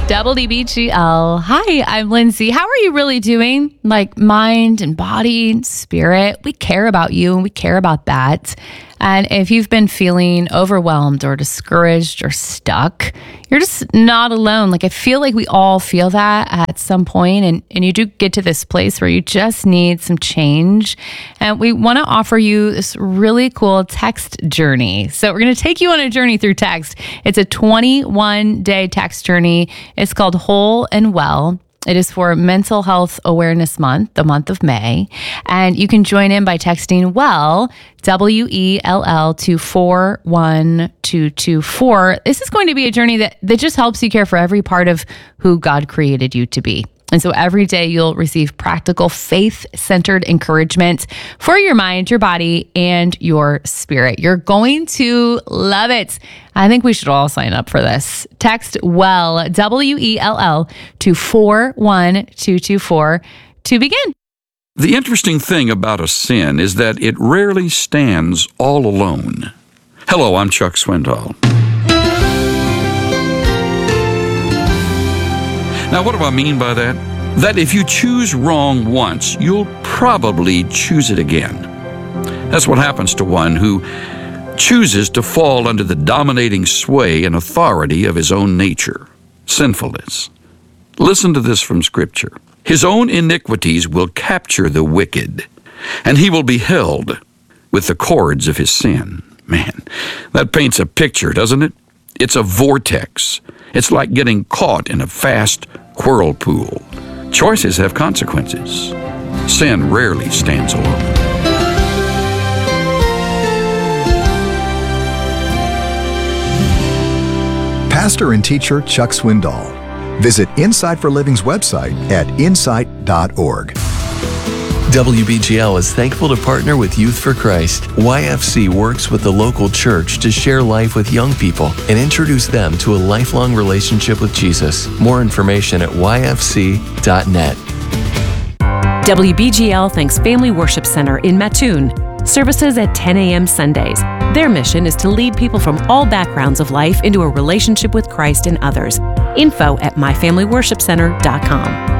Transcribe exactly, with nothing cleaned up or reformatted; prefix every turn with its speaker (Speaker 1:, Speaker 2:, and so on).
Speaker 1: W B G L. Hi, I'm Lindsay. How are you really doing? Like mind and body and spirit. We care about you and we care about that. And if you've been feeling overwhelmed or discouraged or stuck, you're just not alone. Like I feel like we all feel that at some point, and, and you do get to this place where you just need some change. And we want to offer you this really cool text journey. So we're going to take you on a journey through text. It's a twenty-one day text journey. It's called Whole and Well. It is for Mental Health Awareness Month, the month of May. And you can join in by texting WELL, W E L L, to four one two two four. This is going to be a journey that, that just helps you care for every part of who God created you to be. And so every day you'll receive practical, faith-centered encouragement for your mind, your body, and your spirit. You're going to love it. I think we should all sign up for this. Text WELL, W E L L, to four one two two four to begin.
Speaker 2: The interesting thing about a sin is that it rarely stands all alone. Hello, I'm Chuck Swindoll. Now, what do I mean by that? That if you choose wrong once, you'll probably choose it again. That's what happens to one who chooses to fall under the dominating sway and authority of his own nature, sinfulness. Listen to this from Scripture. His own iniquities will capture the wicked, and he will be held with the cords of his sin. Man, that paints a picture, doesn't it? It's a vortex. It's like getting caught in a fast whirlpool. Choices have consequences. Sin rarely stands alone.
Speaker 3: Pastor and teacher Chuck Swindoll. Visit Insight for Living's website at insight dot org.
Speaker 4: W B G L is thankful to partner with Youth for Christ. Y F C works with the local church to share life with young people and introduce them to a lifelong relationship with Jesus. More information at y f c dot net.
Speaker 5: W B G L thanks Family Worship Center in Mattoon. Services at ten a.m. Sundays. Their mission is to lead people from all backgrounds of life into a relationship with Christ and others. Info at my family worship center dot com.